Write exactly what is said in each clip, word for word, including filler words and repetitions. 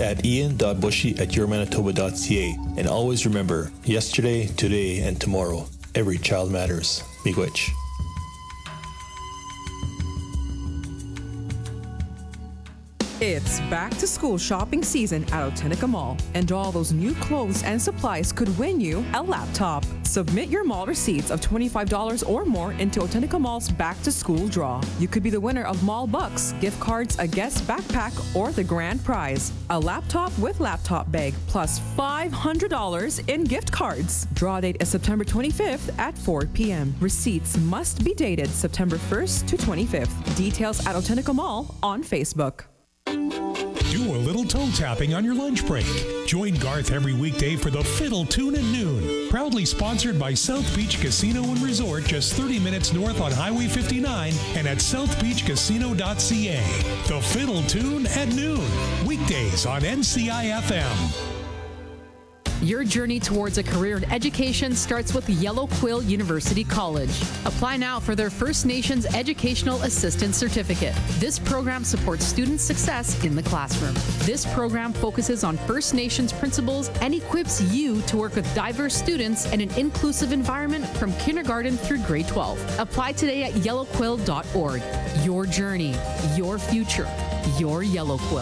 at ian dot bushy at your manitoba dot c a. And always remember, yesterday, today, and tomorrow, every child matters. Miigwech. It's back to school shopping season at Otenica Mall, and all those new clothes and supplies could win you a laptop. Submit your mall receipts of twenty-five dollars or more into Otenica Mall's back to school draw. You could be the winner of mall bucks, gift cards, a guest backpack, or the grand prize, a laptop with laptop bag plus five hundred dollars in gift cards. Draw date is September twenty-fifth at four p.m. Receipts must be dated September first to twenty-fifth. Details at Otenica Mall on Facebook. Do a little toe tapping on your lunch break. Join Garth every weekday for the Fiddle Tune at noon. Proudly sponsored by South Beach Casino and Resort, just thirty minutes north on Highway fifty-nine and at south beach casino dot c a. The Fiddle Tune at noon. Weekdays on N C I F M. Your journey towards a career in education starts with Yellow Quill University College. Apply now for their First Nations Educational Assistant Certificate. This program supports student success in the classroom. This program focuses on First Nations principles and equips you to work with diverse students in an inclusive environment from kindergarten through grade twelve. Apply today at yellow quill dot org. Your journey, your future, your Yellow Quill.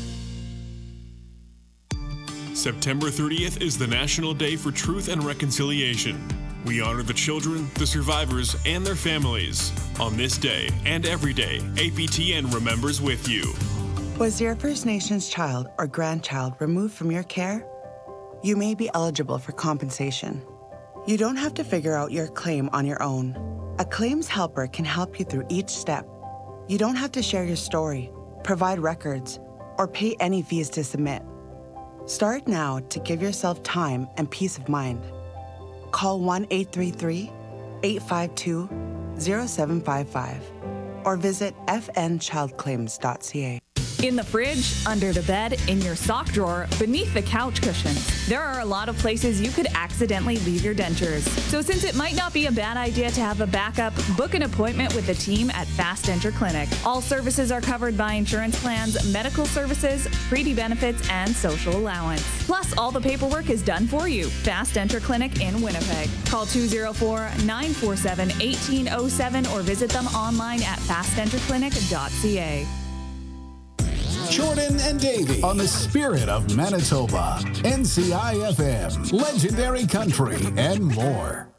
September thirtieth is the National Day for Truth and Reconciliation. We honor the children, the survivors, and their families. On this day and every day, A P T N remembers with you. Was your First Nations child or grandchild removed from your care? You may be eligible for compensation. You don't have to figure out your claim on your own. A claims helper can help you through each step. You don't have to share your story, provide records, or pay any fees to submit. Start now to give yourself time and peace of mind. Call one eight three three, eight five two, zero seven five five or visit f n child claims dot c a. In the fridge, under the bed, in your sock drawer, beneath the couch cushions. There are a lot of places you could accidentally leave your dentures. So since it might not be a bad idea to have a backup, book an appointment with the team at Fast Denture Clinic. All services are covered by insurance plans, medical services, treaty benefits, and social allowance. Plus, all the paperwork is done for you. Fast Denture Clinic in Winnipeg. Call two oh four, nine four seven, one eight oh seven or visit them online at fast denture clinic dot c a. Jordan and Davey on the Spirit of Manitoba, N C I F M, Legendary Country, and more.